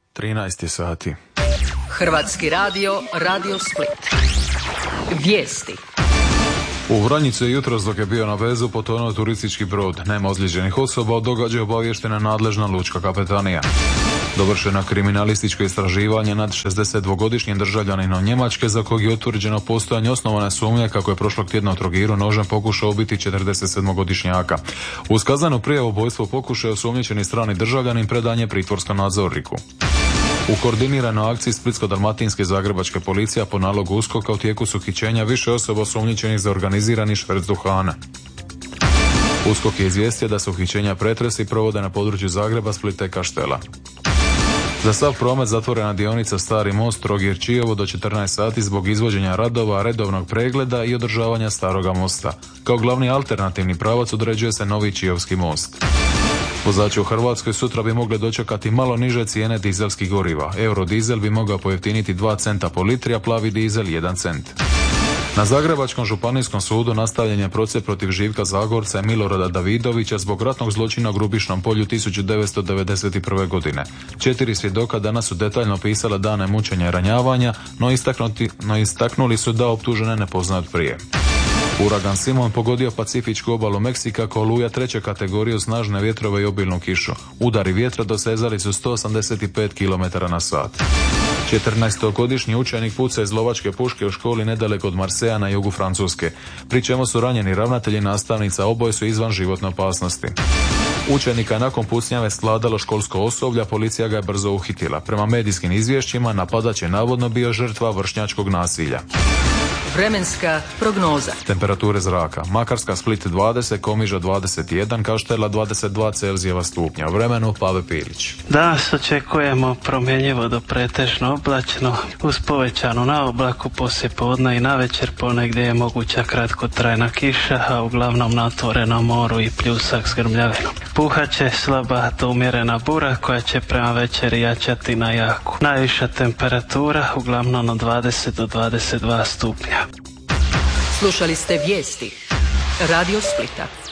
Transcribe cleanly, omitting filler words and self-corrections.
13 sati. Hrvatski radio, Radio Split. Vijesti. U Vranjicu je jutros dok je bio na vezu potonuo turistički brod. Nema ozlijeđenih osoba, o događaju obaviještena nadležna lučka kapetanija. Dovršeno kriminalističko istraživanje nad 62-godišnjim državljaninom Njemačke za kojeg je utvrđeno postojanje osnovane sumnje kako je prošlog tjedna u Trogiru nožem pokušao ubiti 47-godišnjaka. Uz kaznenu prijavu ubojstvo pokušaja osumnjičeni strani državljanin predan je pritvorskom nadzorniku. U koordiniranoj akciji Splitsko-dalmatinske i zagrebačke policija po nalogu USKOK-a u tijeku su uhićenja više osoba osumnjičenih za organizirani šverc duhana. USKOK je izvijestio da se uhićenja pretresi provode na području Zagreba, Splita i Kaštela. Za sav promet zatvorena dionica Stari most Trogir-Čiovo do 14 sati zbog izvođenja radova, redovnog pregleda i održavanja staroga mosta. Kao glavni alternativni pravac određuje se novi Čiovski most. Vozači u Hrvatskoj sutra bi mogli dočekati malo niže cijene dizelskih goriva. Eurodizel bi mogao pojeftiniti 2 centa po litri, a plavi dizel 1 cent. Na Zagrebačkom županijskom sudu nastavljen je proces protiv Živka Zagorca i Milorada Davidovića zbog ratnog zločina u Grubišnom polju 1991. godine. 4 svjedoka danas su detaljno opisala dane mučenja i ranjavanja, no istaknuli su da optužene ne poznaju od prije. Uragan Simon pogodio pacifičku obalu Meksika kao oluja 3. kategorije uz snažne vjetrove i obilnu kišu. Udari vjetra dosezali su 185 km na sat. 14-godišnji učenik puca iz lovačke puške u školi nedaleko od Marseja na jugu Francuske. Pri čemu su ranjeni ravnatelji i nastavnica, oboje su izvan životne opasnosti. Učenika je nakon pucnjave skladalo školsko osoblje, policija ga je brzo uhitila. Prema medijskim izvješćima napadač je navodno bio žrtva vršnjačkog nasilja. Vremenska prognoza. Temperature zraka. Makarska, Split 20, Komiža 21, Kaštela 22 Celzijeva stupnja. U vremenu Pave Pilić. Danas očekujemo promjenjivo do pretežno oblačno uz povećanu na oblaku poslijepodne i navečer ponegdje je moguća kratkotrajna kiša, a uglavnom na otvorenom moru i pljusak s grmljavinom. Puhaće slaba do umjerena bura koja će prema večeri jačati na jaku. Najviša temperatura uglavnom od 20 do 22 stupnja. Slušali ste vijesti Radio Splita.